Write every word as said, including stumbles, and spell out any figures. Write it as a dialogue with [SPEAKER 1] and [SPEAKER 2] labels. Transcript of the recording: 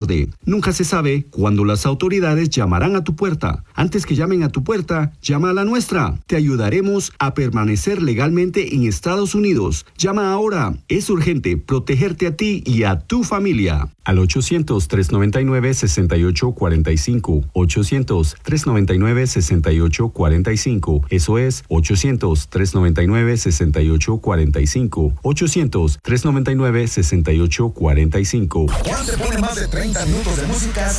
[SPEAKER 1] tarde. Nunca se sabe cuándo las autoridades llamarán a tu puerta. Antes que llamen a tu puerta, llama a la nuestra. Te ayudaremos a permanecer legalmente en Estados Unidos. Llama ahora. Es urgente protegerte a ti y a tu familia. Al ochocientos, tres noventa y nueve, sesenta y ocho cuarenta y cinco. ochocientos, tres noventa y nueve, sesenta y ocho cuarenta y cinco. Eso es ochocientos, tres noventa y nueve, sesenta y ocho cuarenta y cinco. ochocientos, tres noventa y nueve, sesenta y ocho cuarenta y cinco.
[SPEAKER 2] Cuando se pone más de treinta minutos de música